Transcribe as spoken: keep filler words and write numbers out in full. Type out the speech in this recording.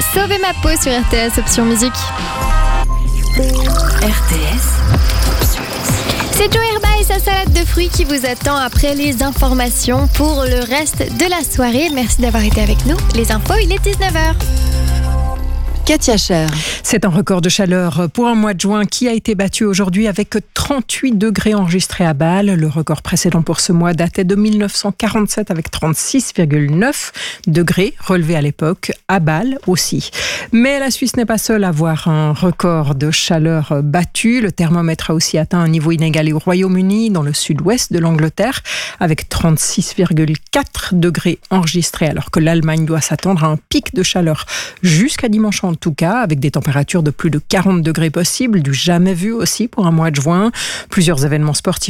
Sauver ma peau sur R T S, option musique. R T S. C'est Joe Herba et sa salade de fruits qui vous attend après les informations pour le reste de la soirée. Merci d'avoir été avec nous. Les infos, il est dix-neuf heures. Katia Cher. C'est un record de chaleur pour un mois de juin qui a été battu aujourd'hui avec trente-huit degrés enregistrés à Bâle. Le record précédent pour ce mois datait de mille neuf cent quarante-sept avec trente-six virgule neuf degrés relevés à l'époque, à Bâle aussi. Mais la Suisse n'est pas seule à avoir un record de chaleur battu. Le thermomètre a aussi atteint un niveau inégalé au Royaume-Uni, dans le sud-ouest de l'Angleterre, avec trente-six virgule quatre degrés enregistrés, alors que l'Allemagne doit s'attendre à un pic de chaleur jusqu'à dimanche en tout cas, avec des températures de plus de quarante degrés possibles, du jamais vu aussi pour un mois de juin. Plusieurs événements sportifs